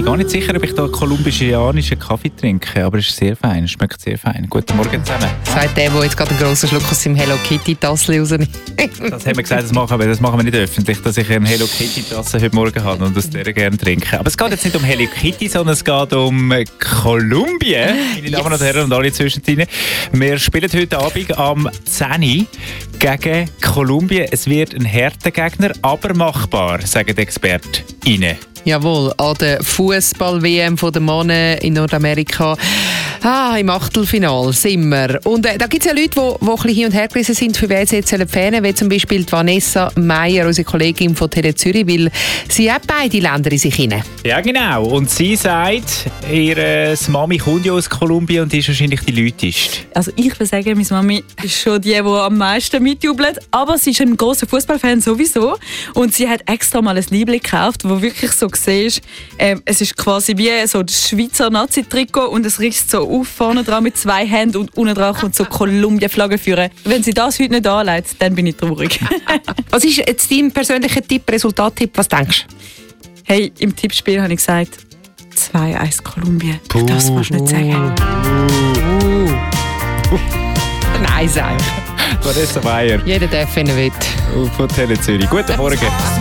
ich gar nicht sicher, ob ich da kolumbianischen Kaffee trinke, aber es ist sehr fein, es schmeckt sehr fein. Guten Morgen zusammen. Sagt der jetzt gerade einen grossen Schluck aus seinem Hello Kitty-Tassel rausnimmt. Das haben wir gesagt, das machen wir nicht öffentlich, dass ich eine Hello Kitty-Tasse heute Morgen habe und aus der gerne trinke. Aber es geht jetzt nicht um Hello Kitty, sondern es geht um Kolumbien. Meine Damen und Herren und alle zwischendrin. Wir spielen heute Abend am 10 Uhr gegen Kolumbien. Es wird ein harter Gegner, aber machbar, sagen die ExpertInnen. Jawohl, an der Fußball-WM der Männer in Nordamerika. Im Achtelfinale sind wir. Und da gibt es ja Leute, die ein bisschen hin und her gerissen sind, für wen sie jetzt fähnen, wie zum Beispiel Vanessa Meyer, unsere Kollegin von Tele Zürich, weil sie hat beide Länder in sich hinein. Ja, genau. Und sie sagt, ihre Mami kommt ja aus Kolumbien und ist wahrscheinlich die lauteste. Also ich würde sagen, meine Mami ist schon die am meisten mitjubelt, aber sie ist ein grosser Fußballfan sowieso und sie hat extra mal ein Liebling gekauft, wo wirklich so siehst, es ist quasi wie so das Schweizer Nazi-Trikot und es risst so auf vorne dran mit 2 Händen und unten dran kommt so Kolumbien-Flagge führen. Wenn sie das heute nicht anlegt, dann bin ich traurig. Was ist jetzt dein persönlicher Tipp, Resultattipp? Was denkst du? Hey, im Tippspiel habe ich gesagt 2-1 Kolumbien. Das musst du nicht sagen. Nein, sag. Vanessa Meyer. Jeder darf, wenn er will. Von Tele Zürich. Guten Morgen.